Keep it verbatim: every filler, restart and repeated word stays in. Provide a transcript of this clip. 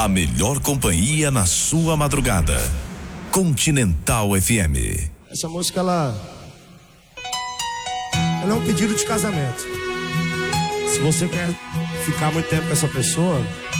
A melhor companhia na sua madrugada. Continental F M. Essa música, ela... ela é um pedido de casamento. Se você quer ficar muito tempo com essa pessoa,